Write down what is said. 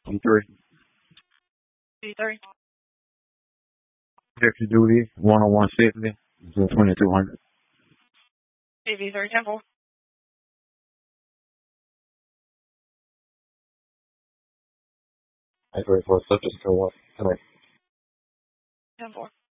E3. D3. Extra duty, 10160, 2200. CV3 Temple. X-ray for subject to what? Temple.